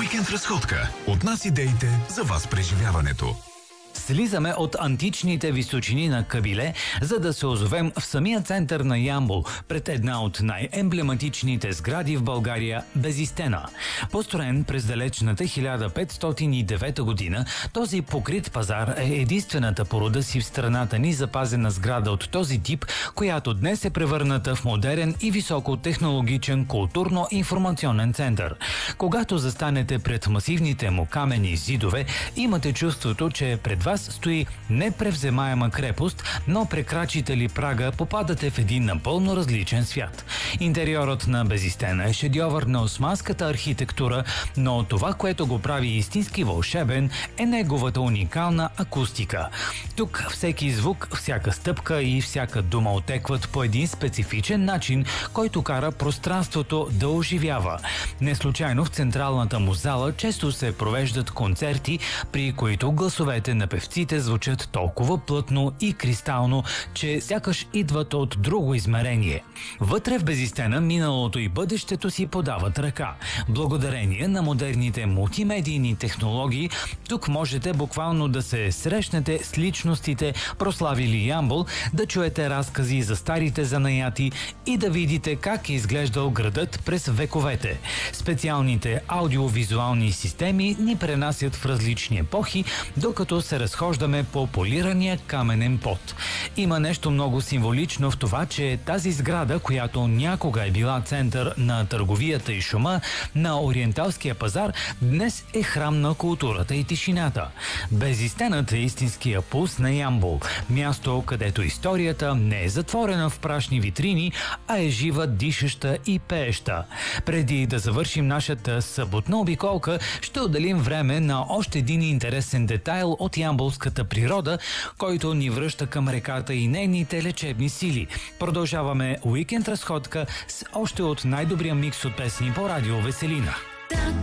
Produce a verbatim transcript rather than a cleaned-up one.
Уикенд разходка. От нас идеите за вас преживяването. Слизаме от античните височини на Кабиле, за да се озовем в самия център на Ямбол, пред една от най-емблематичните сгради в България – Безистена. Построен през далечната хиляда петстотин и девета година, този покрит пазар е единствената по рода си в страната ни запазена сграда от този тип, която днес е превърната в модерен и високотехнологичен културно-информационен център. Когато застанете пред масивните му каменни зидове, имате чувството, че пред вас стои непревземаема крепост, но прекрачите ли прага, попадате в един напълно различен свят. Интериорът на Безистена е шедьовър на османската архитектура, но това, което го прави истински вълшебен, е неговата уникална акустика. Тук всеки звук, всяка стъпка и всяка дума отекват по един специфичен начин, който кара пространството да оживява. Неслучайно в централната му зала често се провеждат концерти, при които гласовете на певците звучат толкова плътно и кристално, че сякаш идват от друго измерение. Вътре в Безистена миналото и бъдещето си подават ръка. Благодарение на модерните мултимедийни технологии, тук можете буквално да се срещнете с личностите, прославили Ямбол, да чуете разкази за старите занаяти и да видите как е изглеждал градът през вековете. Специалните аудиовизуални системи ни пренасят в различни епохи, докато се разхождаме по полирания каменен пот. Има нещо много символично в това, че тази сграда, която някога е била център на търговията и шума на ориенталския пазар, днес е храм на културата и тишината. Безистенът е истинския пулс на Ямбол. Място, където историята не е затворена в прашни витрини, а е жива, дишаща и пееща. Преди да завършим нашата съботна обиколка, ще отделим време на още един интересен детайл от ямболската природа, който ни връща към реката и нейните лечебни сили. Продължаваме уикенд разходка с още от най-добрия микс от песни по радио Веселина.